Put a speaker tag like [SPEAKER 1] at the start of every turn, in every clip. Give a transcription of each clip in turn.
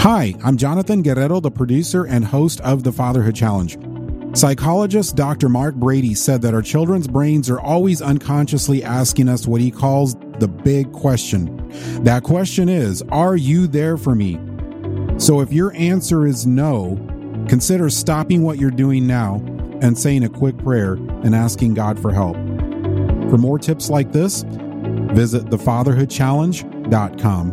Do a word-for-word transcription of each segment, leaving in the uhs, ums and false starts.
[SPEAKER 1] Hi, I'm Jonathan Guerrero, the producer and host of the Fatherhood Challenge. Psychologist Doctor Mark Brady said that our children's brains are always unconsciously asking us what he calls the big question. That question is, are you there for me? So if your answer is no, consider stopping what you're doing now and saying a quick prayer and asking God for help. For more tips like this, visit the fatherhood challenge dot com.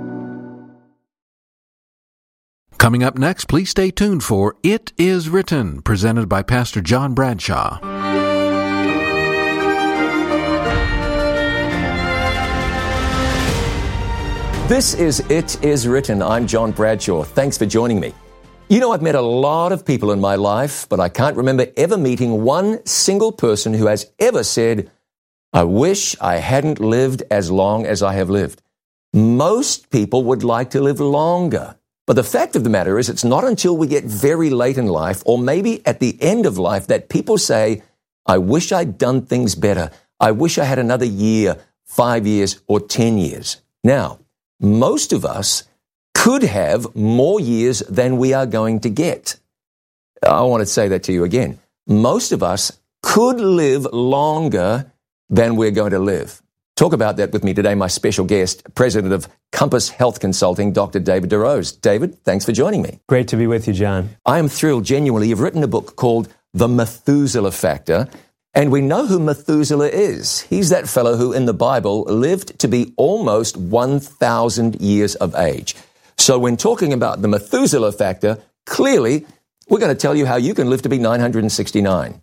[SPEAKER 2] Coming up next, please stay tuned for It Is Written, presented by Pastor John Bradshaw.
[SPEAKER 3] This is It Is Written. I'm John Bradshaw. Thanks for joining me. You know, I've met a lot of people in my life, but I can't remember ever meeting one single person who has ever said, I wish I hadn't lived as long as I have lived. Most people would like to live longer. But the fact of the matter is, it's not until we get very late in life, or maybe at the end of life, that people say, I wish I'd done things better. I wish I had another year, five years, or ten years. Now, most of us could have more years than we are going to get. I want to say that to you again. Most of us could live longer than we're going to live. Talk about that with me today, my special guest, President of Compass Health Consulting, Doctor David DeRose. David, thanks for joining me.
[SPEAKER 4] Great to be with you, John.
[SPEAKER 3] I am thrilled, genuinely. You've written a book called The Methuselah Factor, and we know who Methuselah is. He's that fellow who, in the Bible, lived to be almost one thousand years of age. So when talking about the Methuselah Factor, clearly, we're going to tell you how you can live to be nine hundred sixty-nine.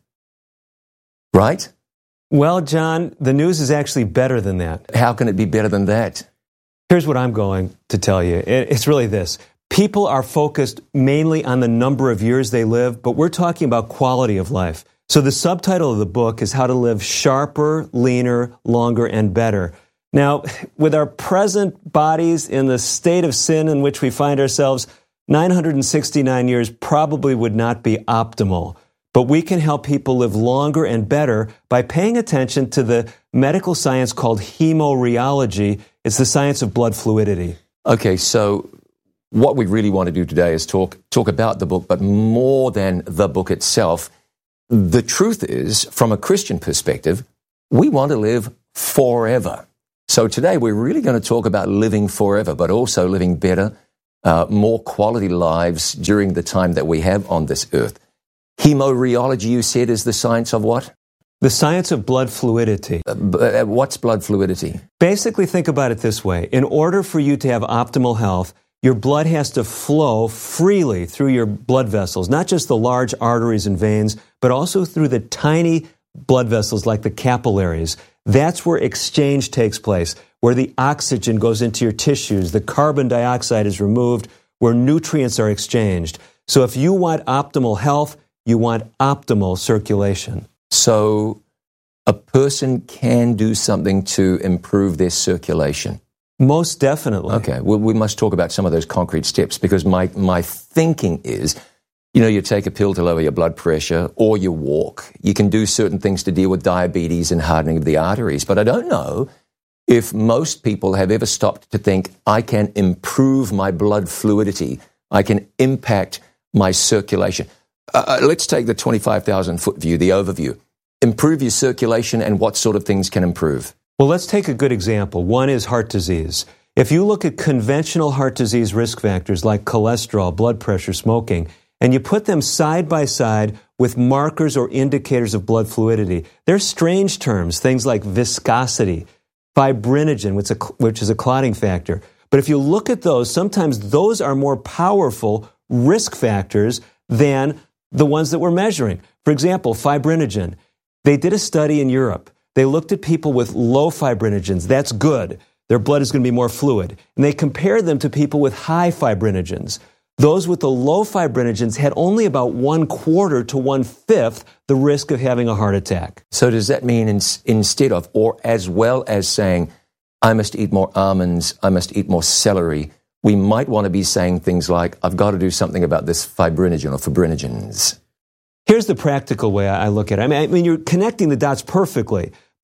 [SPEAKER 3] Right?
[SPEAKER 4] Well, John, the news is actually better than that.
[SPEAKER 3] How can it be better than that?
[SPEAKER 4] Here's what I'm going to tell you. It's really this. People are focused mainly on the number of years they live, but we're talking about quality of life. So the subtitle of the book is How to Live Sharper, Leaner, Longer, and Better. Now, with our present bodies in the state of sin in which we find ourselves, nine hundred sixty-nine years probably would not be optimal. But we can help people live longer and better by paying attention to the medical science called hemorrheology. It's the science of blood fluidity.
[SPEAKER 3] Okay, so what we really want to do today is talk talk about the book, but more than the book itself. The truth is, from a Christian perspective, we want to live forever. So today we're really going to talk about living forever, but also living better, uh, more quality lives during the time that we have on this earth. Hemorrheology, you said, is the science of what?
[SPEAKER 4] The science of blood fluidity.
[SPEAKER 3] Uh, what's blood fluidity?
[SPEAKER 4] Basically, think about it this way. In order for you to have optimal health, your blood has to flow freely through your blood vessels, not just the large arteries and veins, but also through the tiny blood vessels like the capillaries. That's where exchange takes place, where the oxygen goes into your tissues, the carbon dioxide is removed, where nutrients are exchanged. So if you want optimal health, you want optimal circulation.
[SPEAKER 3] So a person can do something to improve their circulation?
[SPEAKER 4] Most definitely.
[SPEAKER 3] Okay, well, we must talk about some of those concrete steps, because my, my thinking is, you know, you take a pill to lower your blood pressure, or you walk. You can do certain things to deal with diabetes and hardening of the arteries, but I don't know if most people have ever stopped to think, I can improve my blood fluidity, I can impact my circulation. Uh, let's take the twenty-five thousand foot view, the overview. Improve your circulation, and what sort of things can improve?
[SPEAKER 4] Well, let's take a good example. One is heart disease. If you look at conventional heart disease risk factors like cholesterol, blood pressure, smoking, and you put them side by side with markers or indicators of blood fluidity, they're strange terms, things like viscosity, fibrinogen, which is a, which is a clotting factor. But if you look at those, sometimes those are more powerful risk factors than the ones that we're measuring. For example, fibrinogen. They did a study in Europe. They looked at people with low fibrinogens. That's good. Their blood is going to be more fluid. And they compared them to people with high fibrinogens. Those with the low fibrinogens had only about one quarter to one fifth the risk of having a heart attack.
[SPEAKER 3] So does that mean in, instead of, or as well as saying, I must eat more almonds, I must eat more celery, we might want to be saying things like, I've got to do something about this fibrinogen or fibrinogens?
[SPEAKER 4] Here's the practical way I look at it. I mean, I mean, you're connecting the dots perfectly,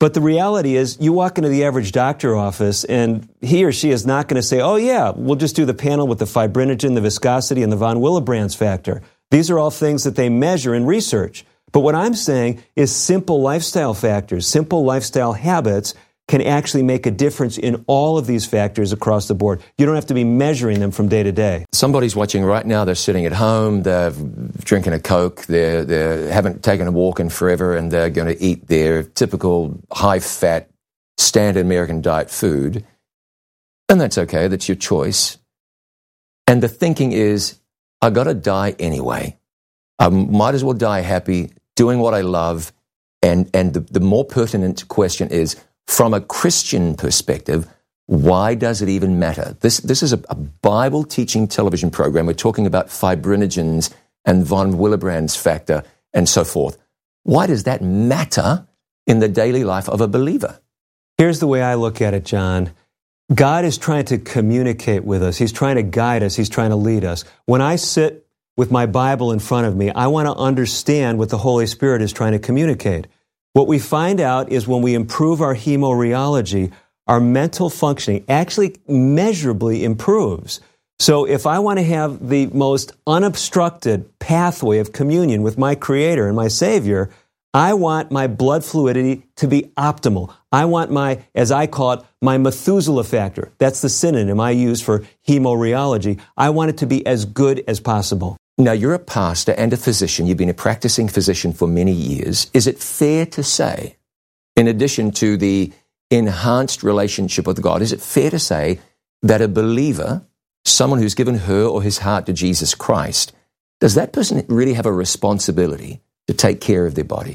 [SPEAKER 4] But the reality is, you walk into the average doctor office, and he or she is not going to say, oh yeah, we'll just do the panel with the fibrinogen, the viscosity, and the von Willebrand's factor. These are all things that they measure in research. But what I'm saying is simple lifestyle factors, simple lifestyle habits can actually make a difference in all of these factors across the board. You don't have to be measuring them from day to day.
[SPEAKER 3] Somebody's watching right now, they're sitting at home, they're drinking a Coke, they they haven't taken a walk in forever, and they're going to eat their typical high-fat, standard American diet food. And that's okay, that's your choice. And the thinking is, I got to die anyway. I might as well die happy, doing what I love. And, and the, the more pertinent question is, from a Christian perspective, why does it even matter? This, this is a, a Bible-teaching television program. We're talking about fibrinogens and von Willebrand's factor and so forth. Why does that matter in the daily life of a believer?
[SPEAKER 4] Here's the way I look at it, John. God is trying to communicate with us. He's trying to guide us. He's trying to lead us. When I sit with my Bible in front of me, I want to understand what the Holy Spirit is trying to communicate. What we find out is when we improve our hemorheology, our mental functioning actually measurably improves. So if I want to have the most unobstructed pathway of communion with my Creator and my Savior, I want my blood fluidity to be optimal. I want my, as I call it, my Methuselah factor. That's the synonym I use for hemorheology. I want it to be as good as possible.
[SPEAKER 3] Now, you're a pastor and a physician. You've been a practicing physician for many years. Is it fair to say, in addition to the enhanced relationship with God, is it fair to say that a believer, someone who's given her or his heart to Jesus Christ, does that person really have a responsibility to take care of their body?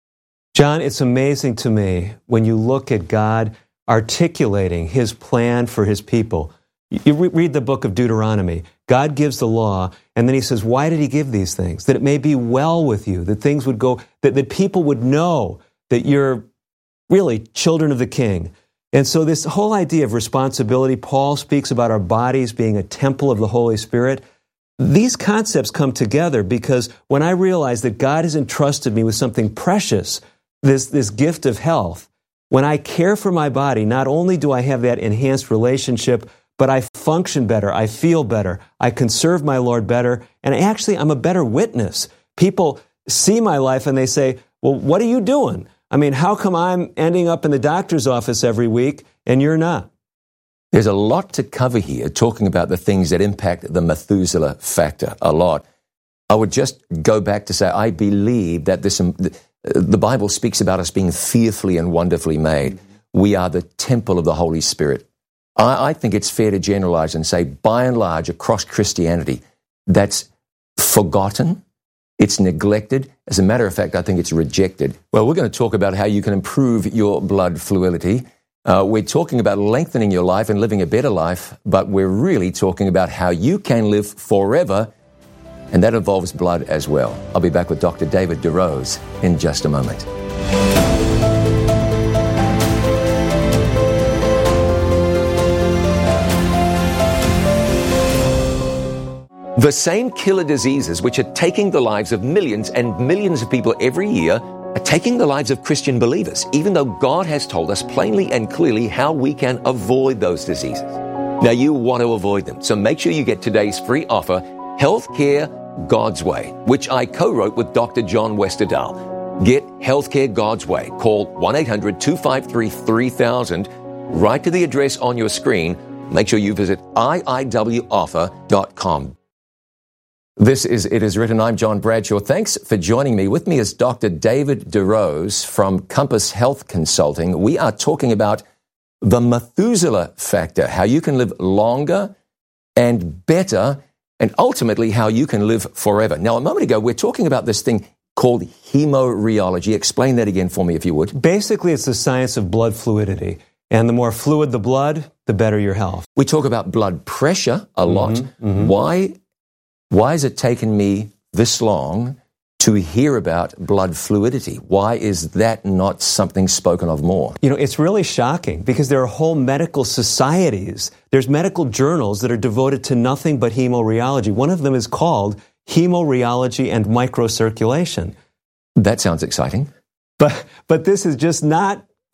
[SPEAKER 4] John, it's amazing to me when you look at God articulating His plan for His people. You read the book of Deuteronomy. God gives the law, and then He says, why did He give these things? That it may be well with you, that things would go, that, that people would know that you're really children of the King. And so this whole idea of responsibility, Paul speaks about our bodies being a temple of the Holy Spirit. These concepts come together because when I realize that God has entrusted me with something precious, this, this gift of health, when I care for my body, not only do I have that enhanced relationship, but I function better, I feel better, I can serve my Lord better, and actually I'm a better witness. People see my life and they say, well, what are you doing? I mean, how come I'm ending up in the doctor's office every week and you're not?
[SPEAKER 3] There's a lot to cover here, talking about the things that impact the Methuselah factor a lot. I would just go back to say, I believe that this, the Bible speaks about us being fearfully and wonderfully made. We are the temple of the Holy Spirit. I, I think it's fair to generalize and say, by and large, across Christianity, that's forgotten, it's neglected. As a matter of fact, I think it's rejected. Well, we're going to talk about how you can improve your blood fluidity. Uh, we're talking about lengthening your life and living a better life, but we're really talking about how you can live forever, and that involves blood as well. I'll be back with Doctor David DeRose in just a moment. The same killer diseases which are taking the lives of millions and millions of people every year are taking the lives of Christian believers, even though God has told us plainly and clearly how we can avoid those diseases. Now, you want to avoid them, so make sure you get today's free offer, Healthcare God's Way, which I co-wrote with Doctor John Westerdahl. Get Healthcare God's Way. Call one eight hundred two five three three thousand. Write to the address on your screen. Make sure you visit I I W offer dot com. This is It Is Written. I'm John Bradshaw. Thanks for joining me. With me is Doctor David DeRose from Compass Health Consulting. We are talking about the Methuselah factor, how you can live longer and better, and ultimately how you can live forever. Now, a moment ago, we're talking about this thing called hemorheology. Explain that again for me, if you would.
[SPEAKER 4] Basically, it's the science of blood fluidity. And the more fluid the blood, the better your health.
[SPEAKER 3] We talk about blood pressure a lot.
[SPEAKER 4] Mm-hmm, mm-hmm.
[SPEAKER 3] Why Why has it taken me this long to hear about blood fluidity? Why is that not something spoken of more?
[SPEAKER 4] You know, it's really shocking because there are whole medical societies. There's medical journals that are devoted to nothing but hemorheology. One of them is called Hemorheology and Microcirculation.
[SPEAKER 3] That sounds exciting.
[SPEAKER 4] But but this is just not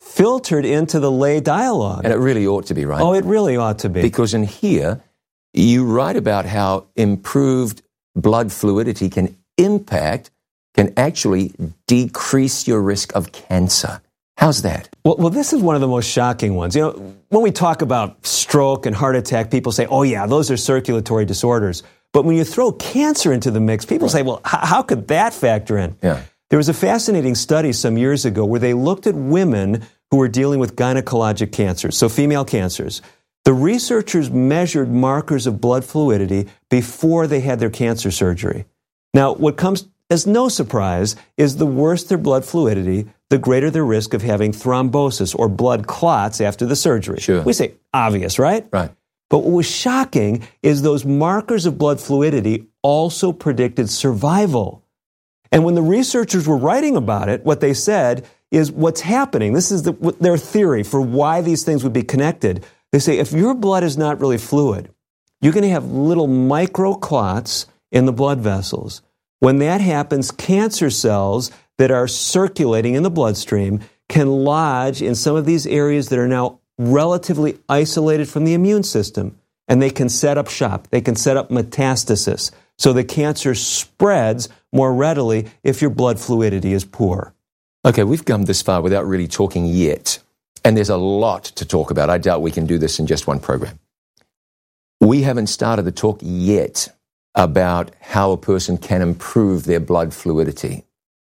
[SPEAKER 4] filtered into the lay dialogue.
[SPEAKER 3] And it really ought to be, right?
[SPEAKER 4] Oh, it really ought to be.
[SPEAKER 3] Because in here, you write about how improved blood fluidity can impact, can actually decrease your risk of cancer. How's that?
[SPEAKER 4] Well, well, this is one of the most shocking ones. You know, when we talk about stroke and heart attack, people say, oh yeah, those are circulatory disorders. But when you throw cancer into the mix, people say, well, h- how could that factor in?
[SPEAKER 3] Yeah.
[SPEAKER 4] There was a fascinating study some years ago where they looked at women who were dealing with gynecologic cancers, so female cancers. The researchers measured markers of blood fluidity before they had their cancer surgery. Now, what comes as no surprise is the worse their blood fluidity, the greater their risk of having thrombosis or blood clots after the surgery.
[SPEAKER 3] Sure.
[SPEAKER 4] We say, obvious, right?
[SPEAKER 3] Right.
[SPEAKER 4] But what was shocking is those markers of blood fluidity also predicted survival. And when the researchers were writing about it, what they said is what's happening, this is the, their theory for why these things would be connected. They say if your blood is not really fluid, you're going to have little microclots in the blood vessels. When that happens, cancer cells that are circulating in the bloodstream can lodge in some of these areas that are now relatively isolated from the immune system, and they can set up shop. They can set up metastasis. So the cancer spreads more readily if your blood fluidity is poor.
[SPEAKER 3] Okay, we've come this far without really talking yet, and there's a lot to talk about. I doubt we can do this in just one program. We haven't started the talk yet about how a person can improve their blood fluidity.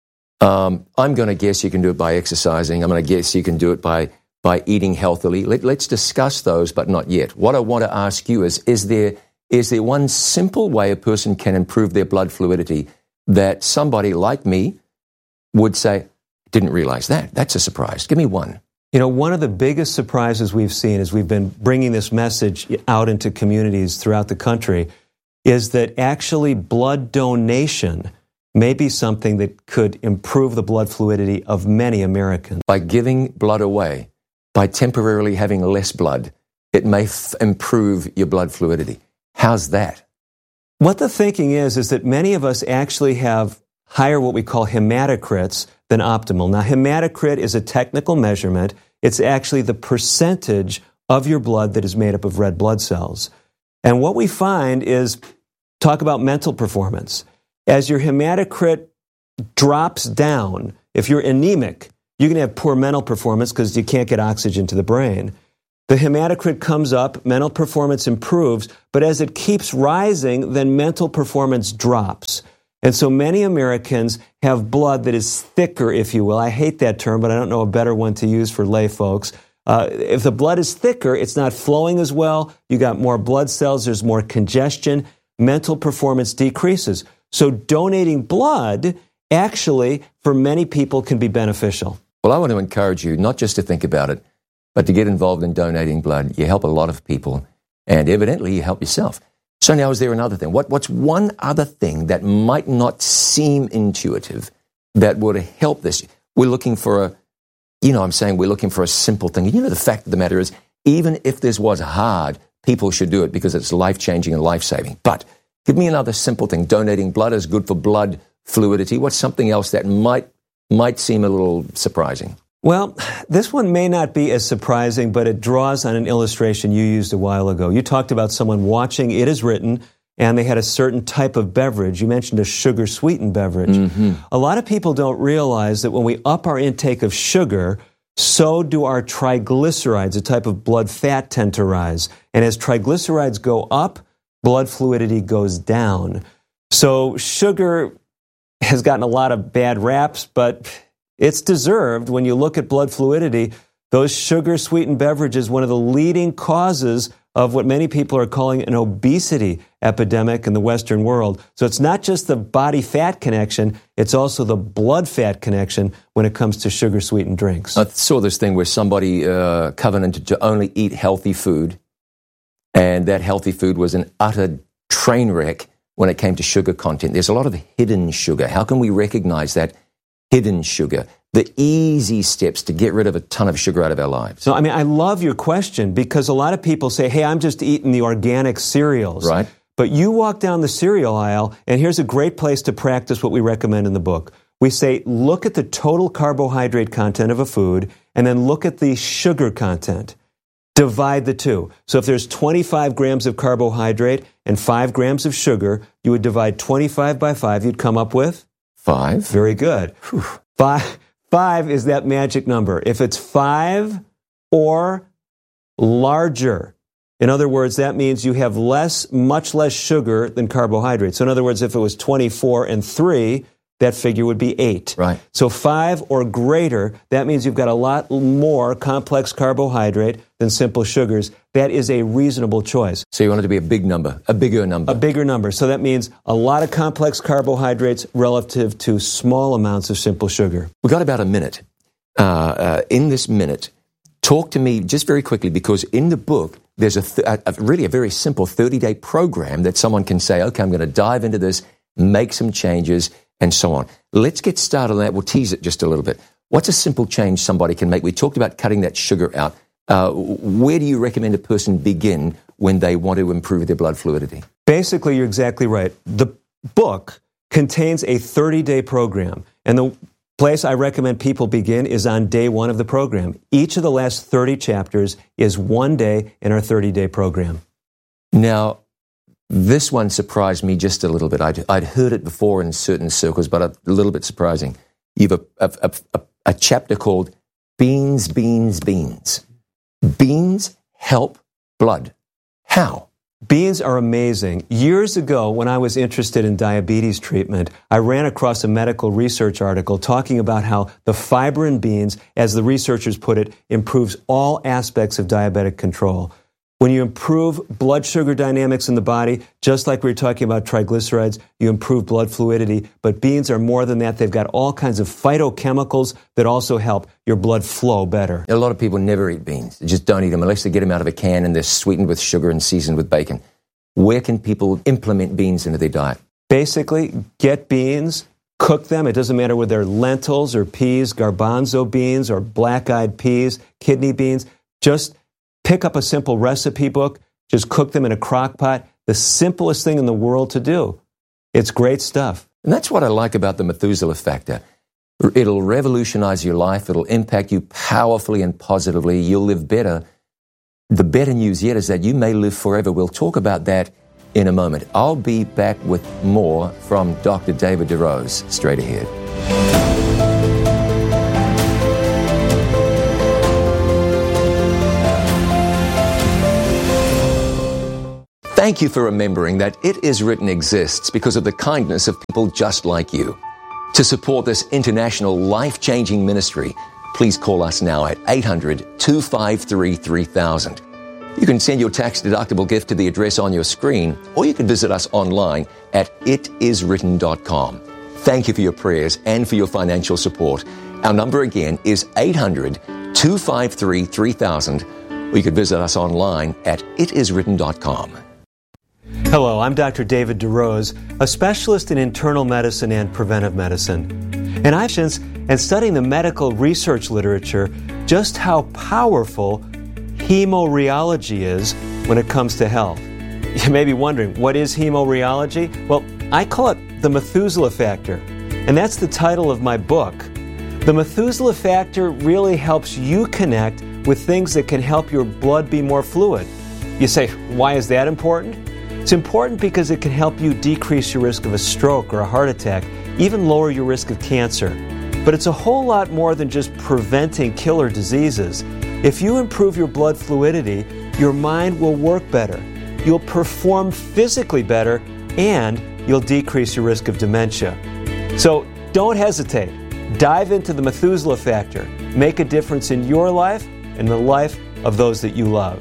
[SPEAKER 3] Um, I'm going to guess you can do it by exercising. I'm going to guess you can do it by by eating healthily. Let, let's discuss those, but not yet. What I want to ask you is, is there is there one simple way a person can improve their blood fluidity that somebody like me would say, didn't realize that? That's a surprise. Give me one.
[SPEAKER 4] You know, one of the biggest surprises we've seen as we've been bringing this message out into communities throughout the country is that actually blood donation may be something that could improve the blood fluidity of many Americans.
[SPEAKER 3] By giving blood away, by temporarily having less blood, it may f- improve your blood fluidity. How's that?
[SPEAKER 4] What the thinking is, is that many of us actually have higher what we call hematocrits than optimal. Now, hematocrit is a technical measurement. It's actually the percentage of your blood that is made up of red blood cells. And what we find is, talk about mental performance. As your hematocrit drops down, if you're anemic, you're going to have poor mental performance because you can't get oxygen to the brain. The hematocrit comes up, mental performance improves, but as it keeps rising, then mental performance drops. And so many Americans have blood that is thicker, if you will. I hate that term, but I don't know a better one to use for lay folks. Uh, if the blood is thicker, it's not flowing as well. You got more blood cells, there's more congestion, mental performance decreases. So donating blood actually, for many people, can be beneficial.
[SPEAKER 3] Well, I want to encourage you not just to think about it, but to get involved in donating blood. You help a lot of people, and evidently you help yourself. So now, is there another thing? What, what's one other thing that might not seem intuitive that would help this? We're looking for a, you know, I'm saying we're looking for a simple thing. You know, the fact of the matter is, even if this was hard, people should do it because it's life-changing and life-saving. But give me another simple thing. Donating blood is good for blood fluidity. What's something else that might might seem a little surprising?
[SPEAKER 4] Well, this one may not be as surprising, but it draws on an illustration you used a while ago. You talked about someone watching It Is Written, and they had a certain type of beverage. You mentioned a sugar-sweetened beverage. Mm-hmm. A lot of people don't realize that when we up our intake of sugar, so do our triglycerides, a type of blood fat, tend to rise. And as triglycerides go up, blood fluidity goes down. So sugar has gotten a lot of bad raps, but it's deserved. When you look at blood fluidity, those sugar-sweetened beverages, one of the leading causes of what many people are calling an obesity epidemic in the Western world. So it's not just the body fat connection, it's also the blood fat connection when it comes to sugar-sweetened drinks.
[SPEAKER 3] I saw this thing where somebody uh, covenanted to only eat healthy food, and that healthy food was an utter train wreck when it came to sugar content. There's a lot of hidden sugar. How can we recognize that hidden sugar? The easy steps to get rid of a ton of sugar out of our lives.
[SPEAKER 4] So, I mean, I love your question because a lot of people say, hey, I'm just eating the organic cereals.
[SPEAKER 3] Right.
[SPEAKER 4] But you walk down the cereal aisle, and here's a great place to practice what we recommend in the book. we say, look at the total carbohydrate content of a food, and then look at the sugar content. Divide the two. So if there's twenty-five grams of carbohydrate and five grams of sugar, you would divide twenty-five by five. You'd come up with?
[SPEAKER 3] Five.
[SPEAKER 4] Very good. Five, five is that magic number. If it's five or larger, in other words, that means you have less, much less sugar than carbohydrates. So in other words, if it was twenty-four and three, that figure would be eight.
[SPEAKER 3] Right.
[SPEAKER 4] So five or greater, that means you've got a lot more complex carbohydrate than simple sugars. That is a reasonable choice.
[SPEAKER 3] So you want it to be a big number, a bigger number.
[SPEAKER 4] A bigger number. So that means a lot of complex carbohydrates relative to small amounts of simple sugar.
[SPEAKER 3] We've got about a minute. Uh, uh, in this minute, talk to me just very quickly, because in the book, there's a, th- a really a very simple thirty-day program that someone can say, okay, I'm going to dive into this, make some changes, and so on. Let's get started on that. We'll tease it just a little bit. What's a simple change somebody can make? We talked about cutting that sugar out. Uh, where do you recommend a person begin when they want to improve their blood fluidity?
[SPEAKER 4] Basically, you're exactly right. The book contains a thirty-day program, and the place I recommend people begin is on day one of the program. Each of the last thirty chapters is one day in our thirty-day program.
[SPEAKER 3] Now, this one surprised me just a little bit. I'd, I'd heard it before in certain circles, but a little bit surprising. You've a, a, a, a chapter called Beans, Beans, Beans. Beans help blood. How?
[SPEAKER 4] Beans are amazing. Years ago, when I was interested in diabetes treatment, I ran across a medical research article talking about how the fiber in beans, as the researchers put it, improves all aspects of diabetic control. When you improve blood sugar dynamics in the body, just like we were talking about triglycerides, you improve blood fluidity. But beans are more than that. They've got all kinds of phytochemicals that also help your blood flow better.
[SPEAKER 3] A lot of people never eat beans. They just don't eat them unless they get them out of a can and they're sweetened with sugar and seasoned with bacon. Where can people implement beans into their diet?
[SPEAKER 4] Basically, get beans, cook them. It doesn't matter whether they're lentils or peas, garbanzo beans or black-eyed peas, kidney beans. Just pick up a simple recipe book, just cook them in a crock pot. The simplest thing in the world to do. It's great stuff.
[SPEAKER 3] And that's what I like about the Methuselah factor. It'll revolutionize your life. It'll impact you powerfully and positively. You'll live better. The better news yet is that you may live forever. We'll talk about that in a moment. I'll be back with more from Doctor David DeRose straight ahead. Thank you for remembering that It Is Written exists because of the kindness of people just like you. To support this international life-changing ministry, please call us now at eight hundred, two five three, three thousand. You can send your tax-deductible gift to the address on your screen, or you can visit us online at it is written dot com. Thank you for your prayers and for your financial support. Our number again is eight hundred, two five three, three thousand, or you can visit us online at it is written dot com.
[SPEAKER 4] Hello, I'm Doctor David DeRose, a specialist in internal medicine and preventive medicine. And I've since, and studying the medical research literature, just how powerful hemorrheology is when it comes to health. You may be wondering, what is hemorrheology? Well, I call it the Methuselah factor, and that's the title of my book. The Methuselah factor really helps you connect with things that can help your blood be more fluid. You say, why is that important? It's important because it can help you decrease your risk of a stroke or a heart attack, even lower your risk of cancer. But it's a whole lot more than just preventing killer diseases. If you improve your blood fluidity, your mind will work better, you'll perform physically better, and you'll decrease your risk of dementia. So don't hesitate. Dive into the Methuselah factor. Make a difference in your life and the life of those that you love.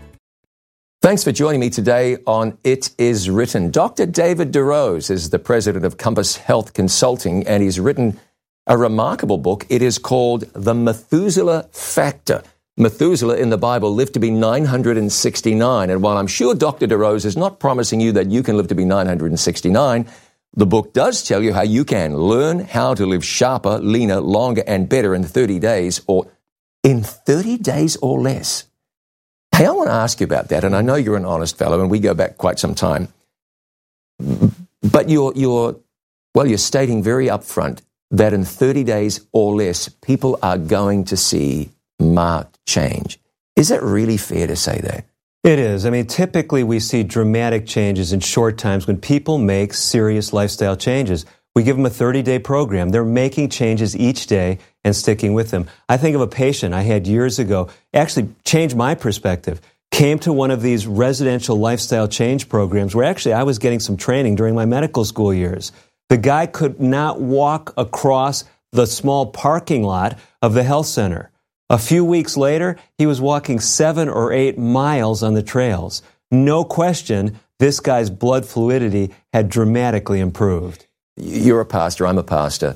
[SPEAKER 3] Thanks for joining me today on It Is Written. Doctor David DeRose is the president of Compass Health Consulting, and he's written a remarkable book. It is called The Methuselah Factor. Methuselah in the Bible lived to be nine hundred sixty-nine, and while I'm sure Doctor DeRose is not promising you that you can live to be nine hundred sixty-nine, the book does tell you how you can learn how to live sharper, leaner, longer, and better in thirty days, or in thirty days or less. Hey, I want to ask you about that, and I know you're an honest fellow, and we go back quite some time. But you're, you're, well, you're stating very upfront that in thirty days or less, people are going to see marked change. Is it really fair to say that?
[SPEAKER 4] It is. I mean, typically we see dramatic changes in short times when people make serious lifestyle changes. We give them a thirty-day program. They're making changes each day and sticking with them. I think of a patient I had years ago, actually changed my perspective, came to one of these residential lifestyle change programs where actually I was getting some training during my medical school years. The guy could not walk across the small parking lot of the health center. A few weeks later, he was walking seven or eight miles on the trails. No question, this guy's blood fluidity had dramatically improved.
[SPEAKER 3] You're a pastor, I'm a pastor.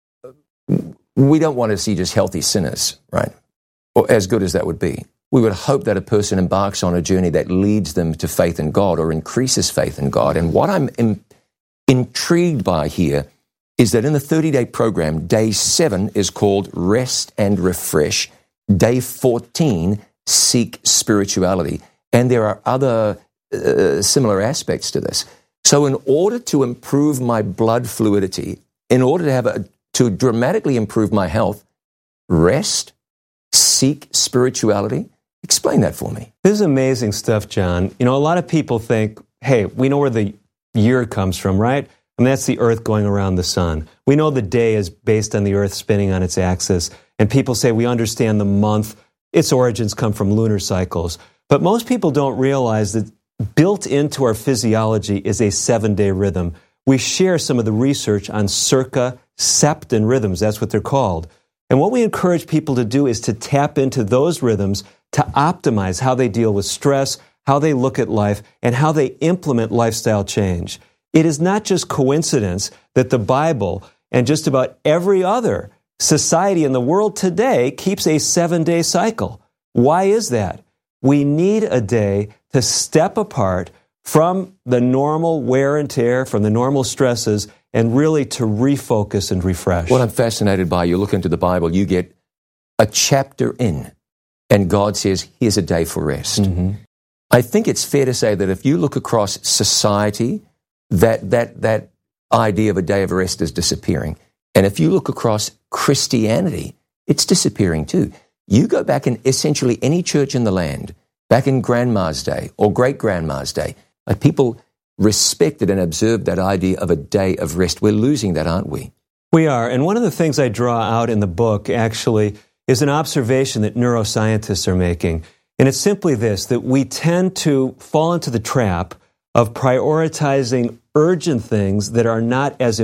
[SPEAKER 3] We don't want to see just healthy sinners, right? Or as good as that would be. We would hope that a person embarks on a journey that leads them to faith in God or increases faith in God. And what I'm in, intrigued by here is that in the thirty-day program, day seven is called Rest and Refresh. Day fourteen, Seek Spirituality. And there are other uh, similar aspects to this. So in order to improve my blood fluidity, in order to have a, to dramatically improve my health, rest, seek spirituality. Explain that for me.
[SPEAKER 4] This is amazing stuff, John. You know, a lot of people think, hey, we know where the year comes from, right? I mean, that's the earth going around the sun. We know the day is based on the earth spinning on its axis. And people say we understand the month. Its origins come from lunar cycles. But most people don't realize that built into our physiology is a seven-day rhythm. We share some of the research on circa septon rhythms. That's what they're called. And what we encourage people to do is to tap into those rhythms to optimize how they deal with stress, how they look at life, and how they implement lifestyle change. It is not just coincidence that the Bible and just about every other society in the world today keeps a seven-day cycle. Why is that? We need a day to step apart from the normal wear and tear, from the normal stresses, and really to refocus and refresh.
[SPEAKER 3] What I'm fascinated by, you look into the Bible, you get a chapter in, and God says, here's a day for rest. Mm-hmm. I think it's fair to say that if you look across society, that that that idea of a day of rest is disappearing. And if you look across Christianity, it's disappearing too. You go back in essentially any church in the land, back in Grandma's day or great-grandma's day, like people respected and observed that idea of a day of rest. We're losing that, aren't we?
[SPEAKER 4] We are. And one of the things I draw out in the book actually is an observation that neuroscientists are making. And it's simply this, that we tend to fall into the trap of prioritizing urgent things that are not as